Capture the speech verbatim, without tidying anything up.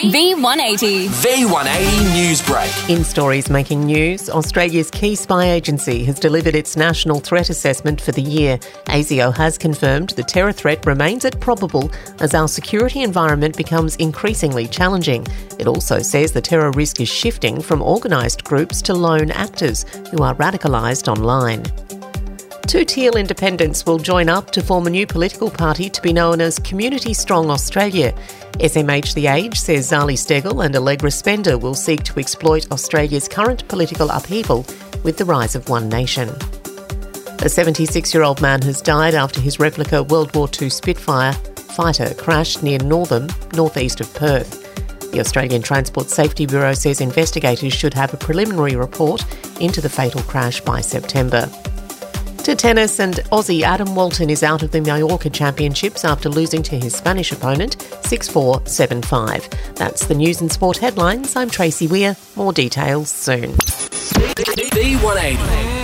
V one eighty. V one eighty News Break. In stories making news, Australia's key spy agency has delivered its national threat assessment for the year. ASIO has confirmed the terror threat remains at probable as our security environment becomes increasingly challenging. It also says the terror risk is shifting from organised groups to lone actors who are radicalised online. Two Teal independents will join up to form a new political party to be known as Community Strong Australia. S M H The Age says Zali Steggall and Allegra Spender will seek to exploit Australia's current political upheaval with the rise of One Nation. A seventy-six-year-old man has died after his replica World War Two Spitfire fighter crashed near Northam, northeast of Perth. The Australian Transport Safety Bureau says investigators should have a preliminary report into the fatal crash by September. To tennis, and Aussie Adam Walton is out of the Mallorca Championships after losing to his Spanish opponent six four, seven five. That's the news and sport headlines. I'm Tracy Weir. More details soon. V one eighty.